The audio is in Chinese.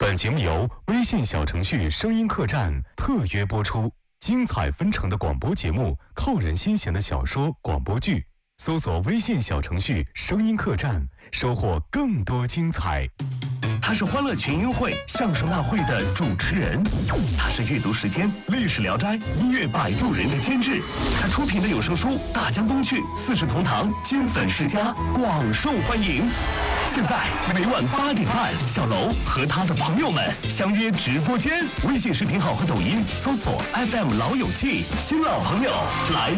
本节目由微信小程序声音客栈特约播出，精彩纷呈的广播节目，扣人心弦的小说广播剧，搜索微信小程序声音客栈，收获更多精彩。 他是欢乐群英会相声大会的主持人，他是阅读时间历史聊斋音乐摆渡人的监制，他出品的有声书《大江东去》四世同堂金粉世家广受欢迎。现在每晚8点半，小楼和他的朋友们相约直播间，微信视频号和抖音搜索 FM 老友记，新老朋友来